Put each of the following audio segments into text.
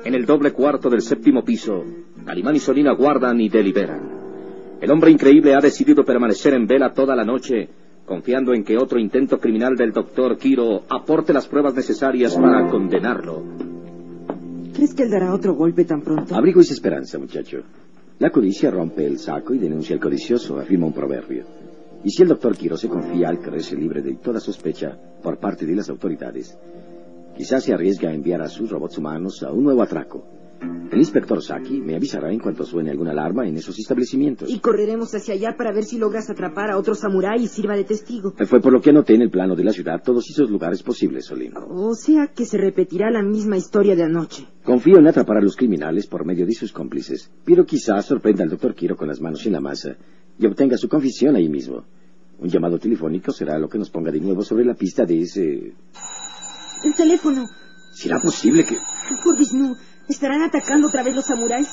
En el doble cuarto del 7º piso, Calimán y Solín aguardan y deliberan. El hombre increíble ha decidido permanecer en vela toda la noche, confiando en que otro intento criminal del doctor Quiro aporte las pruebas necesarias para condenarlo. ¿Crees que él dará otro golpe tan pronto? Abrigo esa esperanza, muchacho. La codicia rompe el saco y denuncia al codicioso, afirma un proverbio. Y si el doctor Quiro se confía al creerse libre de toda sospecha por parte de las autoridades, quizás se arriesga a enviar a sus robots humanos a un nuevo atraco. El inspector Saki me avisará en cuanto suene alguna alarma en esos establecimientos. Y correremos hacia allá para ver si logras atrapar a otro samurái y sirva de testigo. Fue por lo que anoté en el plano de la ciudad todos esos lugares posibles, Solín. O sea que se repetirá la misma historia de anoche. Confío en atrapar a los criminales por medio de sus cómplices, pero quizás sorprenda al doctor Quiro con las manos en la masa y obtenga su confesión ahí mismo. Un llamado telefónico será lo que nos ponga de nuevo sobre la pista de ese... ¡El teléfono! ¿Será posible que...? Por Vishnu, ¿estarán atacando otra vez los samuráis?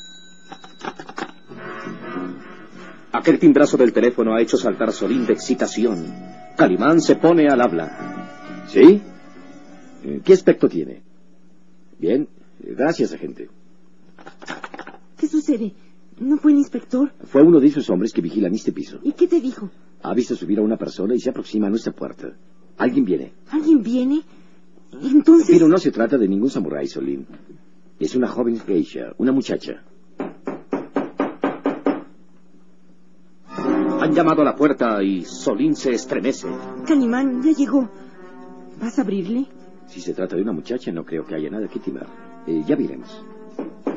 Aquel timbrazo del teléfono ha hecho saltar a Solín de excitación. Calimán se pone al habla. ¿Sí? ¿Qué aspecto tiene? Bien, gracias, agente. ¿Qué sucede? ¿No fue el inspector? Fue uno de esos hombres que vigilan este piso. ¿Y qué te dijo? Ha visto subir a una persona y se aproxima a nuestra puerta. Alguien viene. ¿Alguien viene? Entonces... Pero no se trata de ningún samurái, Solín. Es una joven geisha, una muchacha. Han llamado a la puerta y Solín se estremece. Calimán, ya llegó. ¿Vas a abrirle? Si se trata de una muchacha, no creo que haya nada que timar. Ya veremos.